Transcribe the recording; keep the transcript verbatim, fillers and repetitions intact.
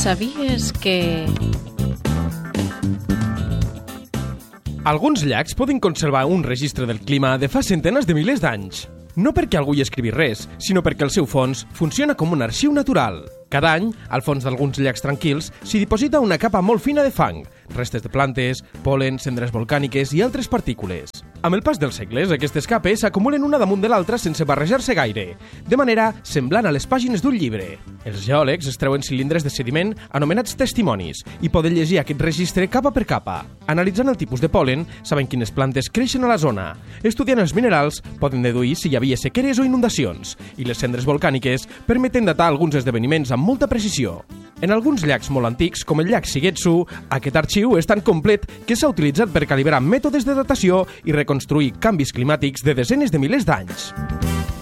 Sabies que... Alguns llacs poden conservar un registre del clima de fa centenars de milers d'anys. No perquè algú hi escrivi res, sinó perquè el seu fons funciona com un arxiu natural. Cada any, al fons d'alguns llacs tranquils, s'hi diposita una capa molt fina de fang, restes de plantes, pol·len, cendres volcàniques i altres partícules. Amb el pas dels segles, aquestes capes s'acumulen una damunt de l'altra sense barrejar-se gaire, de manera semblant a les pàgines d'un llibre. Els geòlegs es treuen cilindres de sediment anomenats testimonis i poden llegir aquest registre capa per capa. Analitzant el tipus de pol·len, saben quines plantes creixen a la zona. Estudiant els minerals, poden deduir si hi havia sequeres o inundacions, i les cendres volcàniques permeten datar alguns esdeveniments amb molta precisió. En alguns llacs molt antics, com el llac Shigetsu, aquest arxiu és tan complet que s'ha utilitzat per calibrar mètodes de datació i reconstruir canvis climàtics de desenes de milers d'anys.